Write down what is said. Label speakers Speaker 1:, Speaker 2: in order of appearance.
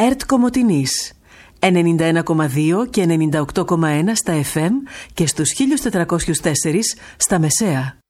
Speaker 1: ΕΡΤ Κομοτηνής 91,2 και 98,1 στα FM και στους 1404 στα Μεσαία.